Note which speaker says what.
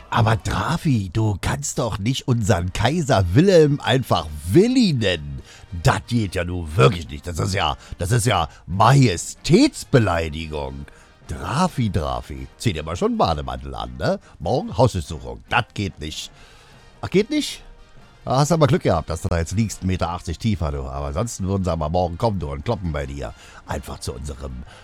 Speaker 1: Aber Drafi, du kannst doch nicht unseren Kaiser Wilhelm einfach Willi nennen. Das geht ja nun wirklich nicht. Das ist ja Majestätsbeleidigung. Drafi, zieh dir mal schon einen Bademantel an, ne? Morgen Hausdurchsuchung. Das geht nicht. Ach, geht nicht? Hast aber Glück gehabt, dass du da jetzt liegst, 1,80 Meter tiefer, du. Aber ansonsten würden sie aber morgen kommen, du, und kloppen bei dir. Einfach zu unserem